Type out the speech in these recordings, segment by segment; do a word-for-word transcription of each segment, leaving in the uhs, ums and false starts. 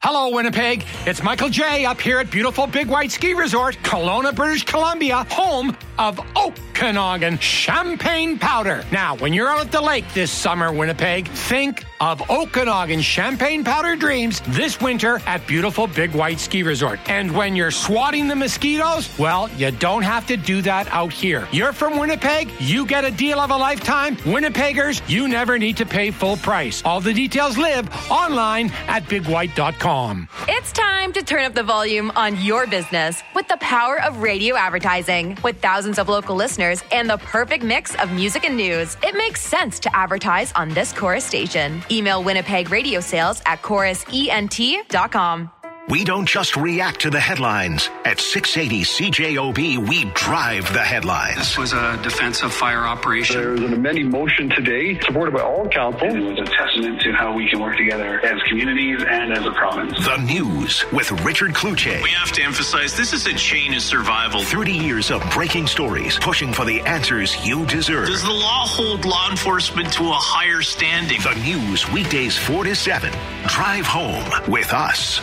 Hello, Winnipeg. It's Michael J. up here at beautiful Big White Ski Resort, Kelowna, British Columbia, home of Okanagan Champagne Powder. Now, when you're out at the lake this summer, Winnipeg, think of Okanagan Champagne Powder dreams this winter at beautiful Big White Ski Resort. And when you're swatting the mosquitoes, well, you don't have to do that out here. You're from Winnipeg, you get a deal of a lifetime. Winnipeggers, you never need to pay full price. All the details live online at big white dot com. It's time to turn up the volume on your business with the power of radio advertising. With thousands of local listeners and the perfect mix of music and news, it makes sense to advertise on this Chorus station. Email Winnipeg Radio Sales at chorus ent dot com. We don't just react to the headlines. At six eighty C J O B, we drive the headlines. This was a defensive fire operation. There was an amending motion today, supported by all council. It was a testament to how we can work together as communities and as a province. The News with Richard Kluche. We have to emphasize this is a chain of survival. thirty years of breaking stories, pushing for the answers you deserve. Does the law hold law enforcement to a higher standing? The News, weekdays four to seven. Drive home with us.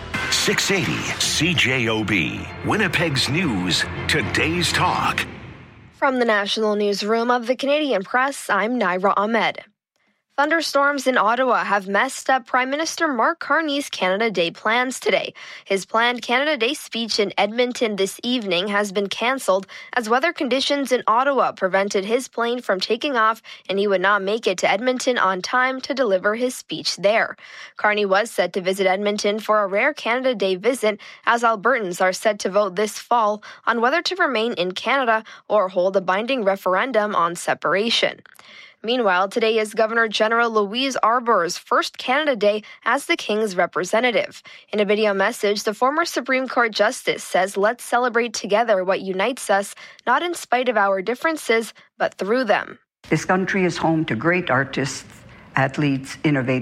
six eighty C J O B, Winnipeg's News, today's talk. From the National Newsroom of the Canadian Press, I'm Naira Ahmed. Thunderstorms in Ottawa have messed up Prime Minister Mark Carney's Canada Day plans today. His planned Canada Day speech in Edmonton this evening has been cancelled as weather conditions in Ottawa prevented his plane from taking off, and he would not make it to Edmonton on time to deliver his speech there. Carney was set to visit Edmonton for a rare Canada Day visit, as Albertans are set to vote this fall on whether to remain in Canada or hold a binding referendum on separation. Meanwhile, today is Governor General Louise Arbour's first Canada Day as the King's representative. In a video message, the former Supreme Court Justice says, "Let's celebrate together what unites us, not in spite of our differences, but through them." This country is home to great artists, athletes, innovators,